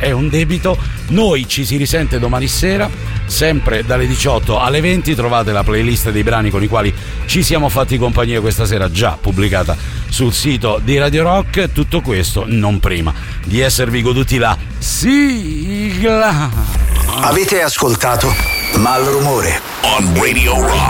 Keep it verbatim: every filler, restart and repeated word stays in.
è un debito. Noi ci si risente domani sera, sempre dalle diciotto alle venti. Trovate la playlist dei brani con i quali ci siamo fatti compagnia questa sera, già pubblicata sul sito di Radio Rock. Tutto questo non prima di esservi goduti la sigla. Avete ascoltato Malrumore on Radio Rock.